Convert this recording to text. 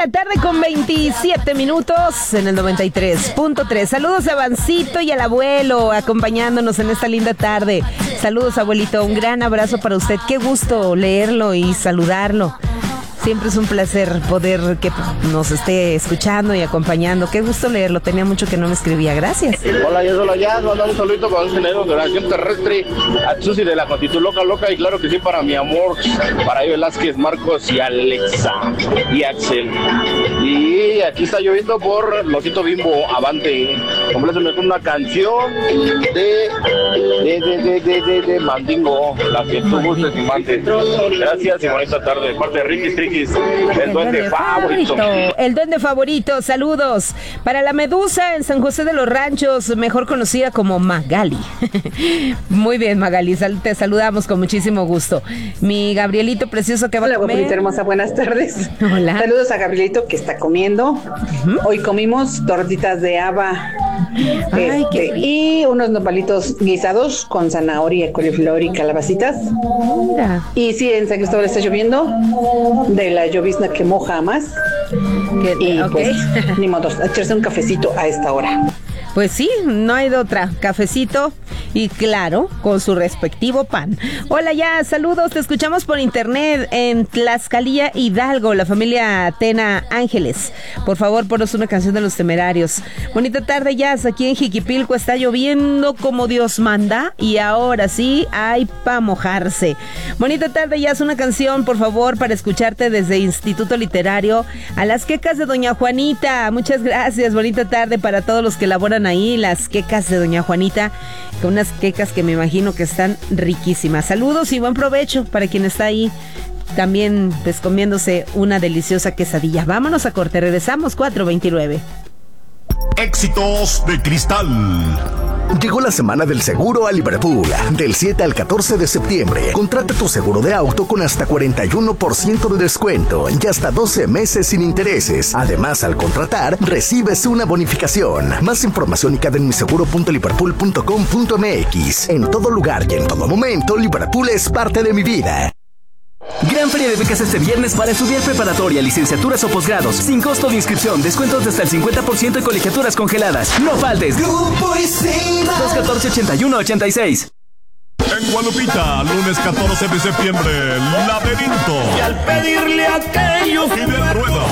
la tarde con 27 minutos en el 93.3. Saludos a Vancito y al abuelo acompañándonos en esta linda tarde. Saludos, abuelito, un gran abrazo para usted. Qué gusto leerlo y saludarlo. Siempre es un placer poder que nos esté escuchando y acompañando. Qué gusto leerlo. Tenía mucho que no me escribía. Gracias. Hola, ya. Mandamos un saludito para un ingeniero de oración terrestre, a Susi de la Constitu Loca. Y claro que sí, para mi amor, para Velázquez, Marcos y Alexa y Axel. Y aquí está lloviendo por Losito Bimbo, Avante. Complétame con una canción de Mandingo, la que tú gustes y mandes. Gracias y bonita tarde. De parte de Ricky Tricky. El duende favorito. El duende favorito, saludos. Para la Medusa en San José de los Ranchos, mejor conocida como Magali. Muy bien, Magali, te saludamos con muchísimo gusto. Mi Gabrielito precioso que va a comer. Hola, hermosa, buenas tardes. Hola. Saludos a Gabrielito que está comiendo. Hoy comimos tortitas de haba. Y unos nopalitos guisados con zanahoria, coliflor y calabacitas. Mira. Y sí, en San Cristóbal está lloviendo, de la llovizna que moja más. Y pues, ni modo, echarse un cafecito a esta hora. Pues sí, no hay de otra. Cafecito y claro, con su respectivo pan. Hola ya, saludos, te escuchamos por internet en Tlaxcalía, Hidalgo, la familia Atena Ángeles. Por favor, ponos una canción de Los Temerarios. Bonita tarde, Jazz, aquí en Jiquipilco está lloviendo como Dios manda y ahora sí hay pa' mojarse. Bonita tarde, Jazz, una canción, por favor, para escucharte desde Instituto Literario a las quecas de Doña Juanita. Muchas gracias, bonita tarde para todos los que elaboran ahí las quecas de Doña Juanita, con unas quecas que me imagino que están riquísimas. Saludos y buen provecho para quien está ahí también pues comiéndose una deliciosa quesadilla. Vámonos a corte, regresamos 4:29. Éxitos de Cristal. Llegó la semana del seguro a Liverpool. Del 7 al 14 de septiembre, contrata tu seguro de auto con hasta 41% de descuento y hasta 12 meses sin intereses. Además, al contratar, recibes una bonificación. Más información y queda en miseguro.liverpool.com.mx. En todo lugar y en todo momento, Liverpool es parte de mi vida. Gran feria de becas este viernes para estudiar preparatoria, licenciaturas o posgrados. Sin costo de inscripción, descuentos de hasta el 50% y colegiaturas congeladas. No faltes. Grupo Isima 214-8186. En Guadupita, lunes 14 de septiembre, Laberinto. Y al pedirle a aquellos Fidel Rueda.